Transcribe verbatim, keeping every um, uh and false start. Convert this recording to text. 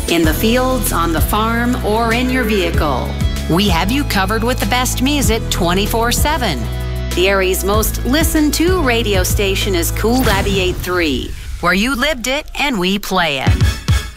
In the fields, on the farm, or in your vehicle, we have you covered with the best music twenty-four seven. The area's most listened to radio station is Cool ninety-eight point three, where you lived it and we play it.